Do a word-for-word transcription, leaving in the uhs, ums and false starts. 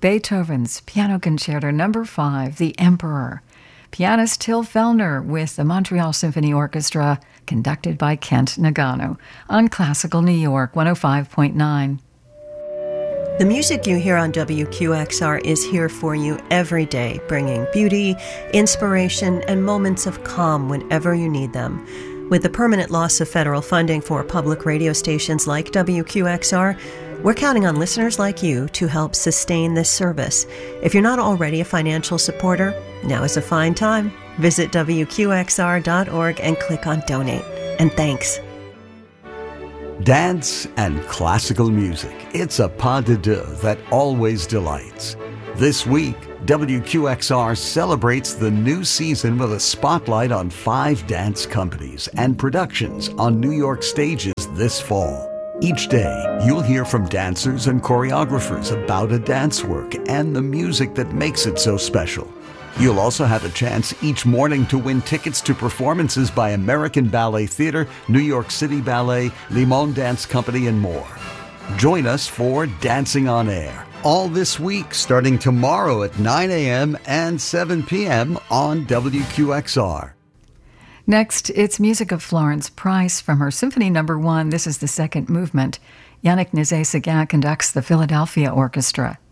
Beethoven's Piano Concerto Number five, The Emperor. Pianist Till Fellner with the Montreal Symphony Orchestra, conducted by Kent Nagano, on Classical New York one oh five point nine. The music you hear on W Q X R is here for you every day, bringing beauty, inspiration, and moments of calm whenever you need them. With the permanent loss of federal funding for public radio stations like W Q X R, we're counting on listeners like you to help sustain this service. If you're not already a financial supporter, now is a fine time. Visit W Q X R dot org and click on Donate. And thanks. Dance and classical music. It's a pas de deux that always delights. This week, W Q X R celebrates the new season with a spotlight on five dance companies and productions on New York stages this fall. Each day, you'll hear from dancers and choreographers about a dance work and the music that makes it so special. You'll also have a chance each morning to win tickets to performances by American Ballet Theatre, New York City Ballet, Limon Dance Company, and more. Join us for Dancing on Air, all this week starting tomorrow at nine a.m. and seven p.m. on W Q X R. Next, it's music of Florence Price from her Symphony Number one. This is the second movement. Yannick Nézet-Séguin conducts the Philadelphia Orchestra.